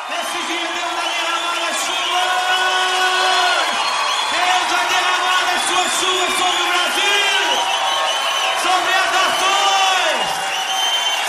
Esse dia Deus vai derramar as chuvas! Deus vai derramar as suas chuvas